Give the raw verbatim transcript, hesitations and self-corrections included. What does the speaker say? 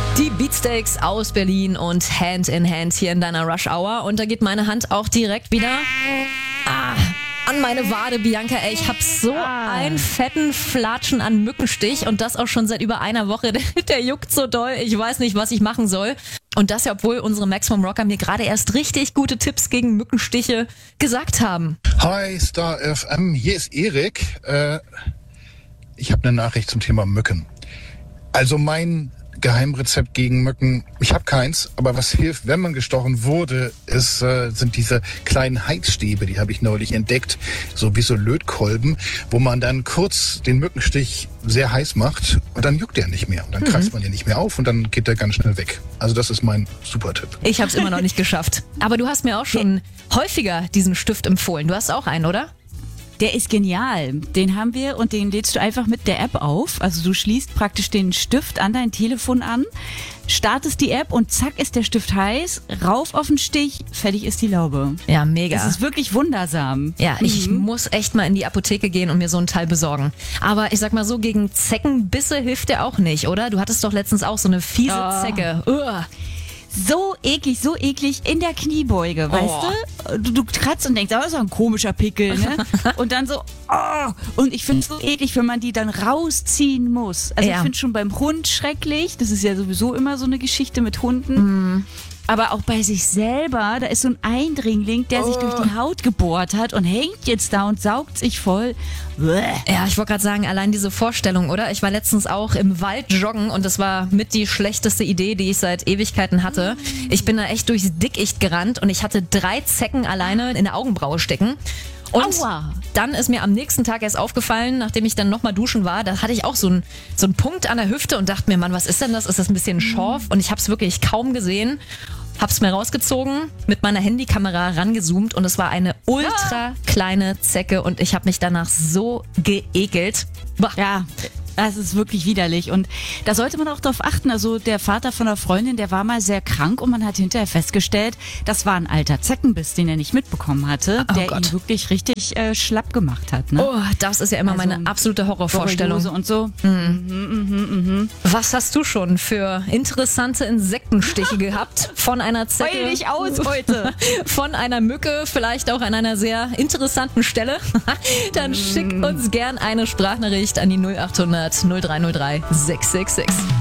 Die Beatsteaks aus Berlin und Hand in Hand hier in deiner Rush Hour. Und da geht meine Hand auch direkt wieder ah, an meine Wade, Bianca. Ey, ich hab so ah. einen fetten Flatschen an Mückenstich und das auch schon seit über einer Woche. Der, der juckt so doll. Ich weiß nicht, was ich machen soll. Und das ja, obwohl unsere Maximum Rocker mir gerade erst richtig gute Tipps gegen Mückenstiche gesagt haben. Hi, Star F M. Hier ist Erik. Äh, ich habe eine Nachricht zum Thema Mücken. Also mein Geheimrezept gegen Mücken, ich habe keins, aber was hilft, wenn man gestochen wurde, ist, äh, sind diese kleinen Heizstäbe, die habe ich neulich entdeckt, so wie so Lötkolben, wo man dann kurz den Mückenstich sehr heiß macht und dann juckt der nicht mehr. Und dann kratzt mhm. man den nicht mehr auf und dann geht der ganz schnell weg. Also das ist mein Super-Tipp. Ich habe es immer noch nicht geschafft. Aber du hast mir auch schon häufiger diesen Stift empfohlen. Du hast auch einen, oder? Der ist genial. Den haben wir und den lädst du einfach mit der App auf. Also du schließt praktisch den Stift an dein Telefon an, startest die App und zack ist der Stift heiß, rauf auf den Stich, fertig ist die Laube. Ja, mega. Das ist wirklich wundersam. Ja, ich mhm. muss echt mal in die Apotheke gehen und mir so ein Teil besorgen. Aber ich sag mal so, gegen Zeckenbisse hilft der auch nicht, oder? Du hattest doch letztens auch so eine fiese oh. Zecke. Uah. So eklig, so eklig in der Kniebeuge, weißt oh. du? du? Du kratzt und denkst, oh, das ist ein komischer Pickel, ne? Und dann so, oh. Und ich finde es so eklig, wenn man die dann rausziehen muss. Also ja. ich finde schon beim Hund schrecklich, das ist ja sowieso immer so eine Geschichte mit Hunden. Mm. Aber auch bei sich selber, da ist so ein Eindringling, der oh. sich durch die Haut gebohrt hat und hängt jetzt da und saugt sich voll. Bäh. Ja, ich wollte gerade sagen, allein diese Vorstellung, oder? Ich war letztens auch im Wald joggen und das war mit die schlechteste Idee, die ich seit Ewigkeiten hatte. Ich bin da echt durchs Dickicht gerannt und ich hatte drei Zecken alleine in der Augenbraue stecken. Und Aua. Dann ist mir am nächsten Tag erst aufgefallen, nachdem ich dann nochmal duschen war, da hatte ich auch so einen, so einen Punkt an der Hüfte und dachte mir, Mann, was ist denn das? Ist das ein bisschen Schorf? Und ich habe es wirklich kaum gesehen. Hab's mir rausgezogen, mit meiner Handykamera rangezoomt und es war eine ultra kleine Zecke und ich habe mich danach so geekelt. Boah. Ja, das ist wirklich widerlich und da sollte man auch drauf achten. Also der Vater von einer Freundin, der war mal sehr krank und man hat hinterher festgestellt, das war ein alter Zeckenbiss, den er nicht mitbekommen hatte, oh der Gott. ihn wirklich richtig äh, schlapp gemacht hat. Ne? Oh, das ist ja immer also meine absolute Horrorvorstellung. Und so. Mhm. Mhm, mh, mh. Was hast du schon für interessante Insektenstiche gehabt? Von einer Zecke? Heul dich aus heute. Von einer Mücke, vielleicht auch an einer sehr interessanten Stelle? Dann schick uns gern eine Sprachnachricht an die null acht hundert null drei null drei sechs sechs sechs.